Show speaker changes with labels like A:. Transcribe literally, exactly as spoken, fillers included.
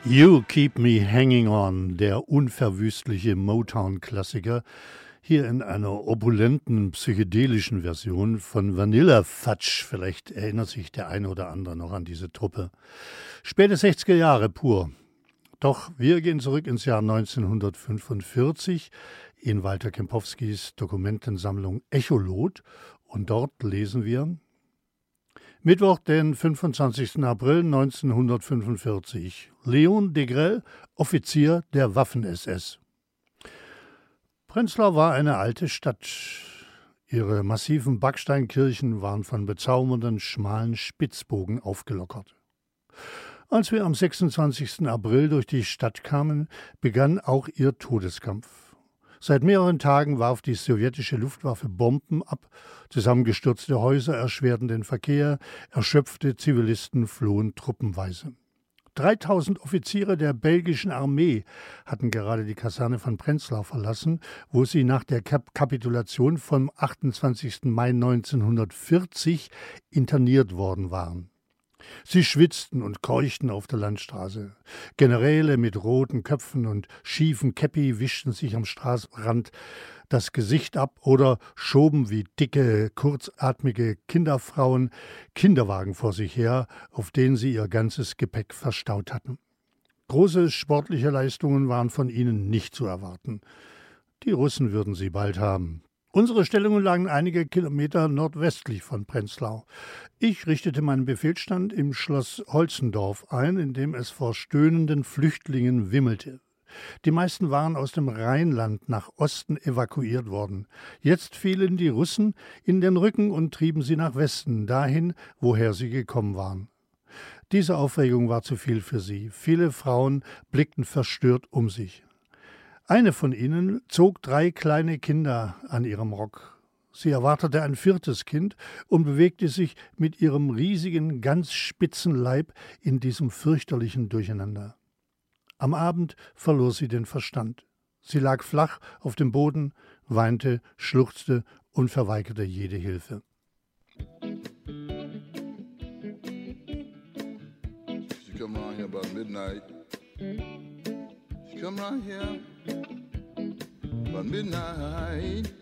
A: You Keep Me Hanging On, der unverwüstliche Motown-Klassiker, hier in einer opulenten psychedelischen Version von Vanilla Fudge. Vielleicht erinnert sich der eine oder andere noch an diese Truppe. Späte sechziger Jahre pur. Doch wir gehen zurück ins Jahr neunzehnhundertfünfundvierzig in Walter Kempowskis Dokumentensammlung Echolot, und dort lesen wir: Mittwoch, den fünfundzwanzigsten April neunzehnhundertfünfundvierzig. Leon Degrelle, Offizier der Waffen-S S. Prenzlau war eine alte Stadt. Ihre massiven Backsteinkirchen waren von bezaubernden, schmalen Spitzbogen aufgelockert. Als wir am sechsundzwanzigsten April durch die Stadt kamen, begann auch ihr Todeskampf. Seit mehreren Tagen warf die sowjetische Luftwaffe Bomben ab, zusammengestürzte Häuser erschwerten den Verkehr, erschöpfte Zivilisten flohen truppenweise. dreitausend Offiziere der belgischen Armee hatten gerade die Kaserne von Prenzlau verlassen, wo sie nach der Kap- Kapitulation vom achtundzwanzigsten Mai neunzehnhundertvierzig interniert worden waren. Sie schwitzten und keuchten auf der Landstraße. Generäle mit roten Köpfen und schiefen Käppi wischten sich am Straßenrand das Gesicht ab oder schoben wie dicke, kurzatmige Kinderfrauen Kinderwagen vor sich her, auf denen sie ihr ganzes Gepäck verstaut hatten. Große sportliche Leistungen waren von ihnen nicht zu erwarten. Die Russen würden sie bald haben. Unsere Stellungen lagen einige Kilometer nordwestlich von Prenzlau. Ich richtete meinen Befehlsstand im Schloss Holzendorf ein, in dem es vor stöhnenden Flüchtlingen wimmelte. Die meisten waren aus dem Rheinland nach Osten evakuiert worden. Jetzt fielen die Russen in den Rücken und trieben sie nach Westen, dahin, woher sie gekommen waren. Diese Aufregung war zu viel für sie. Viele Frauen blickten verstört um sich. Eine von ihnen zog drei kleine Kinder an ihrem Rock. Sie erwartete ein viertes Kind und bewegte sich mit ihrem riesigen, ganz spitzen Leib in diesem fürchterlichen Durcheinander. Am Abend verlor sie den Verstand. Sie lag flach auf dem Boden, weinte, schluchzte und verweigerte jede Hilfe.
B: She come around here about midnight. She come around here about midnight.